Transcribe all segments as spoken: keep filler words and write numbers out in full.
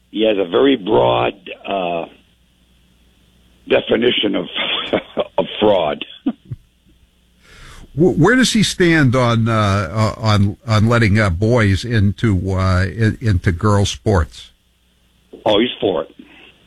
he has a very broad uh, definition of of fraud. Where does he stand on uh, on on letting uh, boys into uh, into girls' sports? Oh, he's for it.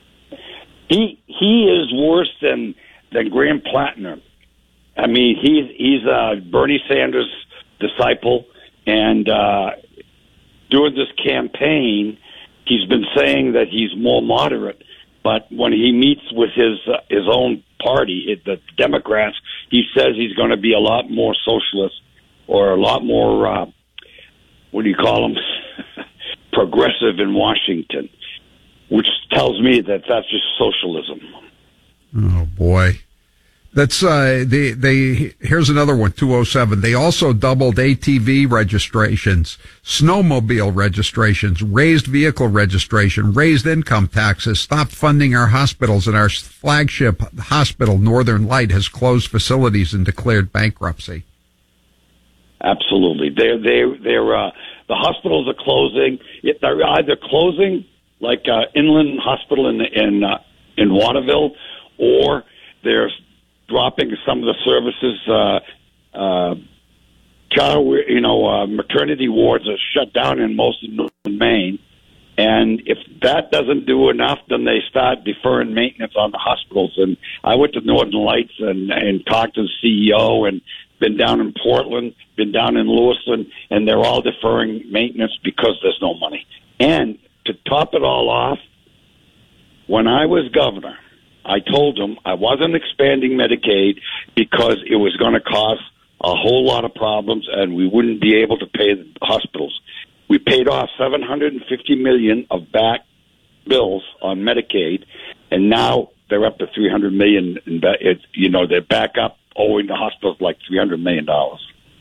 He he is worse than than Graham Plattner. I mean, he's he's uh, Bernie Sanders' disciple, and uh, during this campaign, he's been saying that he's more moderate. But when he meets with his uh, his own party, the Democrats, he says he's going to be a lot more socialist or a lot more, uh, what do you call them, progressive in Washington, which tells me that that's just socialism. Oh, boy. That's, uh, they, they, here's another one, two oh seven. They also doubled A T V registrations, snowmobile registrations, raised vehicle registration, raised income taxes, stopped funding our hospitals, and our flagship hospital, Northern Light, has closed facilities and declared bankruptcy. Absolutely. They're, they're, they're, uh, the hospitals are closing. They're either closing, like, uh, Inland Hospital in, in, uh, in Waterville, or they're dropping some of the services. Uh, uh, child, you know, uh, maternity wards are shut down in most of Northern Maine. And if that doesn't do enough, then they start deferring maintenance on the hospitals. And I went to Northern Lights and, and talked to the C E O, and been down in Portland, been down in Lewiston, and they're all deferring maintenance because there's no money. And to top it all off, when I was governor, I told them I wasn't expanding Medicaid because it was going to cause a whole lot of problems and we wouldn't be able to pay the hospitals. We paid off seven hundred fifty million dollars of back bills on Medicaid, and now they're up to three hundred million dollars. In ba- it, you know, they're back up owing the hospitals like three hundred million dollars.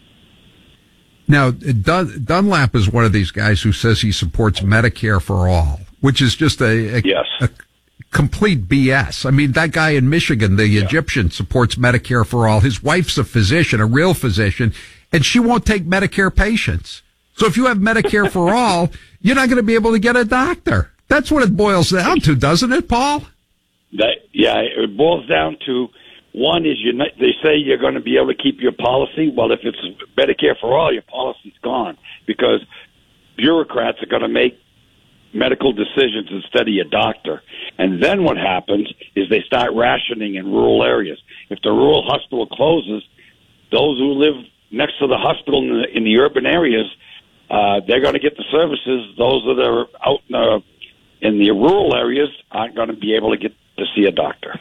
Now, Dun- Dunlap is one of these guys who says he supports Medicare for all, which is just a, a, yes. a complete B S. I mean, that guy in Michigan, the yeah. Egyptian, supports Medicare for all. His wife's a physician, a real physician, and she won't take Medicare patients. So if you have Medicare for all, you're not going to be able to get a doctor. That's what it boils down to, doesn't it, Paul? That, yeah, it boils down to, one is you. They say you're going to be able to keep your policy. Well, if it's Medicare for all, your policy's gone because bureaucrats are going to make medical decisions instead of your doctor. And then what happens is they start rationing in rural areas. If the rural hospital closes, those who live next to the hospital in the, in the urban areas, uh, they're going to get the services. Those that are out in the, in the rural areas aren't going to be able to get to see a doctor.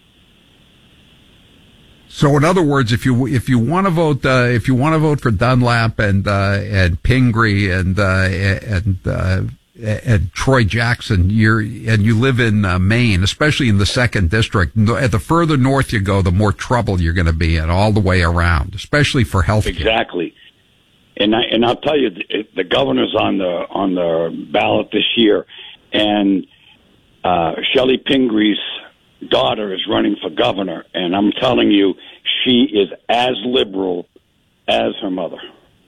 So, in other words, if you if you want to vote uh, if you want to vote for Dunlap and uh, and Pingree and uh, and uh, and Troy Jackson, you're and you live in uh, Maine, especially in the second district. The further north you go, the more trouble you're going to be in all the way around, especially for health care. Exactly. And I and I'll tell you, the, the governor's on the on the ballot this year, and uh, Shelley Pingree's daughter is running for governor, and I'm telling you, she is as liberal as her mother.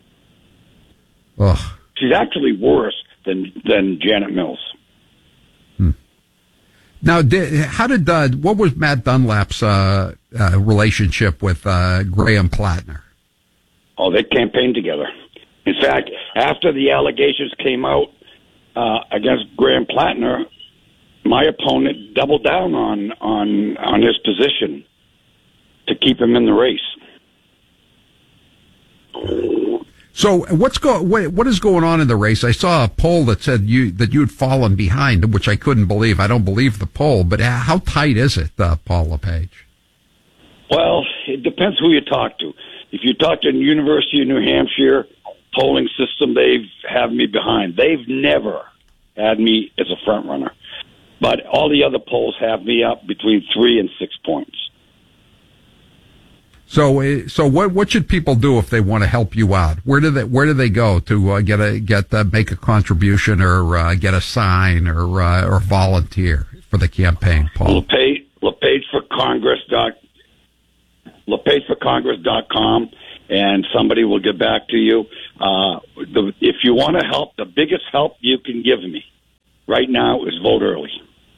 Ugh. She's actually worse than than Janet Mills. Hmm. Now, did, how did uh, what was Matt Dunlap's uh, uh, relationship with uh, Graham Plattner? Oh, they campaigned together. In fact, after the allegations came out uh, against Graham Plattner, my opponent doubled down on, on on his position to keep him in the race. So what's go what is going on in the race? I saw a poll that said you that you had fallen behind, which I couldn't believe. I don't believe the poll, but how tight is it, uh, Paul LePage? Well, it depends who you talk to. If you talk to the University of New Hampshire polling system, they have me behind. They've never had me as a front runner. But all the other polls have me up between three and six points. So, so what what should people do if they want to help you out? Where do they Where do they go to uh, get a get uh, make a contribution or uh, get a sign or uh, or volunteer for the campaign? Paul, LePage, LePage for Congress dot LePage for Congress dot com, and somebody will get back to you. Uh, the, if you want to help, the biggest help you can give me right now is vote early,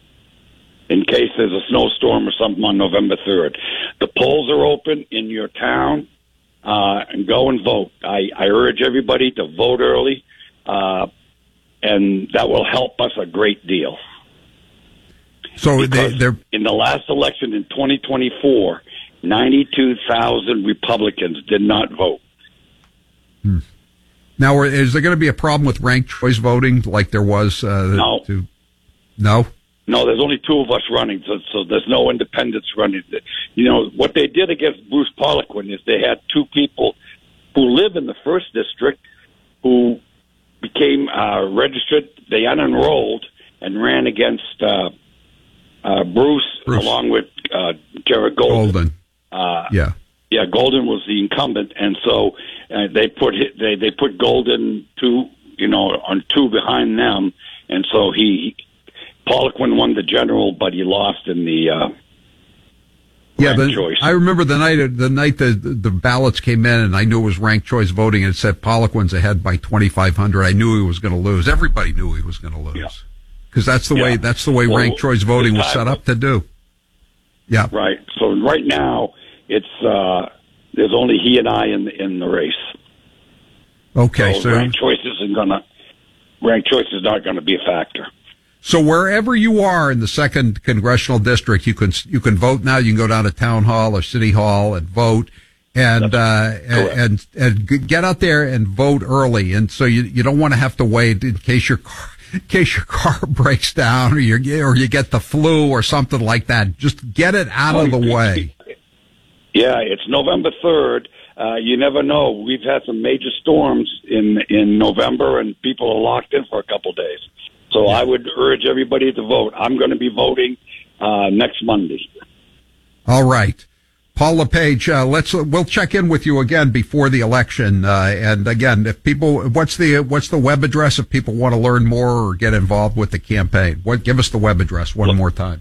in case there's a snowstorm or something on November third. The polls are open in your town, uh, and go and vote. I, I urge everybody to vote early, uh, and that will help us a great deal. So they, they're in the last election in twenty twenty-four, ninety-two thousand Republicans did not vote. Hmm. Now, is there going to be a problem with ranked choice voting like there was? Uh, no. To, no? No, there's only two of us running, so, so there's no independents running. You know, what they did against Bruce Poliquin is they had two people who live in the first district who became uh, registered. They unenrolled and ran against uh, uh, Bruce, Bruce, along with uh, Jared Golden. Golden. Uh, yeah. Yeah, Golden was the incumbent, and so uh, they put they they put Golden two, you know, on two behind them, and so he Poliquin won the general, but he lost in the uh, yeah. The, choice. I remember the night the night the the ballots came in, and I knew it was ranked choice voting, and it said Poliquin's ahead by twenty-five hundred. I knew he was going to lose. Everybody knew he was going to lose because yeah. that's the yeah. way that's the way well, ranked choice voting was set up to do. Yeah, right. So right now. It's uh, there's only he and I in the, in the race. Okay, so, so ranked choice isn't gonna ranked choice is not going to be a factor. So wherever you are in the second congressional district, you can you can vote now. You can go down to town hall or city hall and vote, and uh, and, and and get out there and vote early. And so you you don't want to have to wait in case your car, in case your car breaks down or you or you get the flu or something like that. Just get it out of the way. Yeah, it's November third. Uh, you never know. We've had some major storms in in November, and people are locked in for a couple days. So yeah. I would urge everybody to vote. I'm going to be voting uh, next Monday. All right. Paul LePage, uh, let's uh, we'll check in with you again before the election. Uh, and again, if people, what's the what's the web address if people want to learn more or get involved with the campaign? What? Give us the web address one Le- more time.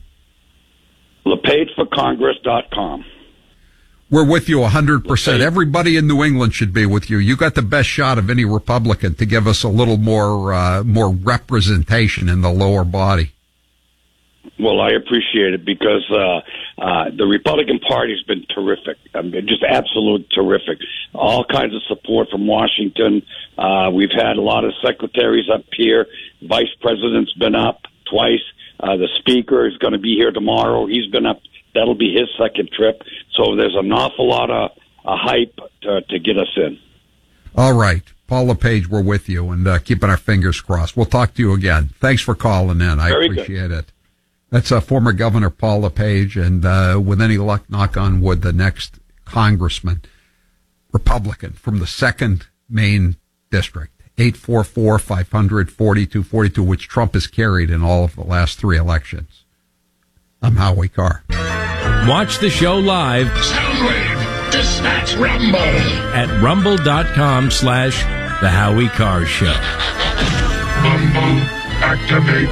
lepage for congress dot com. We're with you one hundred percent. Everybody in New England should be with you. You got the best shot of any Republican to give us a little more uh, more representation in the lower body. Well, I appreciate it because uh, uh, the Republican Party has been terrific. I mean, just absolute terrific. All kinds of support from Washington. Uh, we've had a lot of secretaries up here. Vice President's been up twice. Uh, the Speaker is going to be here tomorrow. He's been up. That'll be his second trip. So there's an awful lot of uh, hype to, to get us in. All right. Paul LePage, we're with you and uh, keeping our fingers crossed. We'll talk to you again. Thanks for calling in. I Very appreciate good. it. That's uh, former Governor Paul LePage, and uh, with any luck, knock on wood, the next congressman, Republican, from the second Maine district, eight four four, five hundred, forty-two forty-two, which Trump has carried in all of the last three elections. I'm Howie Carr. Watch the show live. Soundwave, dispatch Rumble. At rumble.com slash The Howie Carr Show. Rumble, activate.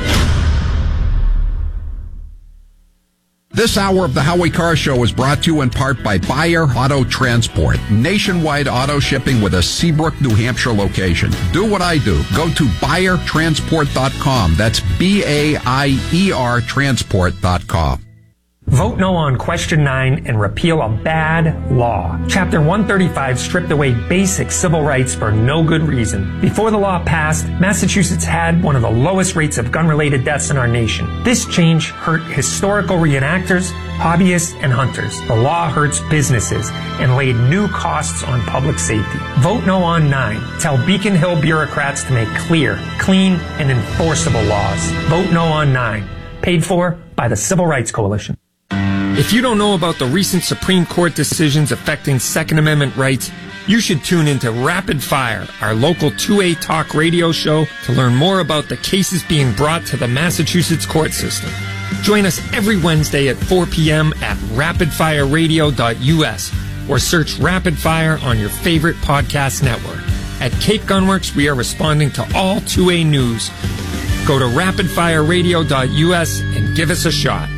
This hour of the Howie Carr Show is brought to you in part by Buyer Auto Transport. Nationwide auto shipping with a Seabrook, New Hampshire location. Do what I do. Go to buyer transport dot com. That's B A I E R transport dot com. Vote no on Question nine and repeal a bad law. Chapter one thirty-five stripped away basic civil rights for no good reason. Before the law passed, Massachusetts had one of the lowest rates of gun-related deaths in our nation. This change hurt historical reenactors, hobbyists, and hunters. The law hurts businesses and laid new costs on public safety. Vote no on nine. Tell Beacon Hill bureaucrats to make clear, clean, and enforceable laws. Vote no on nine. Paid for by the Civil Rights Coalition. If you don't know about the recent Supreme Court decisions affecting Second Amendment rights, you should tune into Rapid Fire, our local two A talk radio show, to learn more about the cases being brought to the Massachusetts court system. Join us every Wednesday at four p.m. at rapid fire radio dot u s or search Rapid Fire on your favorite podcast network. At Cape Gunworks, we are responding to all two A news. Go to rapid fire radio dot u s and give us a shot.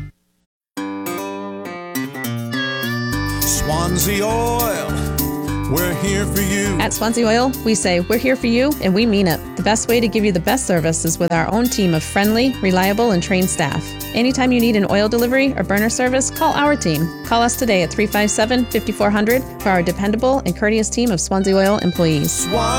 Swansea Oil, we're here for you. At Swansea Oil, we say we're here for you, and we mean it. The best way to give you the best service is with our own team of friendly, reliable, and trained staff. Anytime you need an oil delivery or burner service, call our team. Call us today at three five seven, five four zero zero for our dependable and courteous team of Swansea Oil employees. Swansea